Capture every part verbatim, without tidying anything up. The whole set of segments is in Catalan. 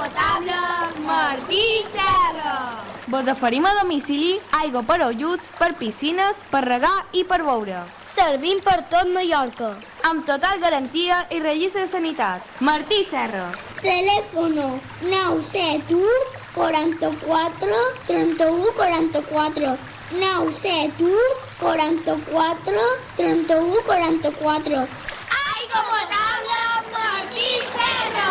potable Martí Serra. Vos oferim a domicili aigua per ajuts, per piscines, per regar i per beure. Servim per tot Mallorca. Amb total garantia i registre de sanitat. Martí Serra. Teléfono nou set u quaranta-quatre trenta-u quaranta-quatre. nou set u quaranta-quatre trenta-u quaranta-quatre. Aigua potable Martí Serra.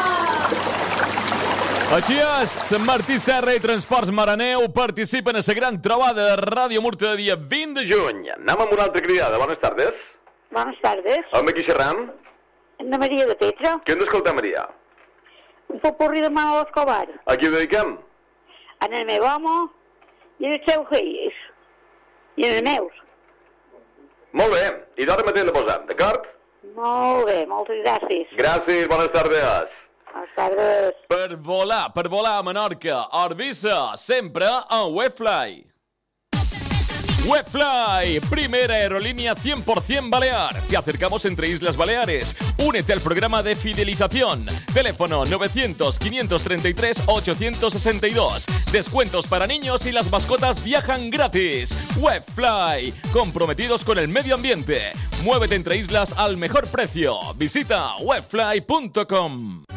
Així és, Martí Serra i Transports Maraneu participen a la gran trobada de Ràdio Murta de dia vint de juny. Anem amb una altra cridada. Bones tardes. Bones tardes. Amb qui xerram? Ana Maria de Petra. Què hem d'escoltar, Maria? Un popurri de Manolo Escobar. A qui ho dediquem? En el meu home i en els seus fills. I en els meus. Molt bé. I d'ara mateix la posem, d'acord? Molt bé, moltes gràcies. Gràcies, bones tardes. Bones tardes. Per volar, per volar a Menorca, Orvisa, sempre en Webfly. Webfly, primera aerolínea cien por ciento balear. Te acercamos entre Islas Baleares. Únete al programa de fidelización. Teléfono novecientos, quinientos treinta y tres, ochocientos sesenta y dos. Descuentos para niños y las mascotas viajan gratis. Webfly, comprometidos con el medio ambiente. Muévete entre islas al mejor precio. Visita webfly punto com.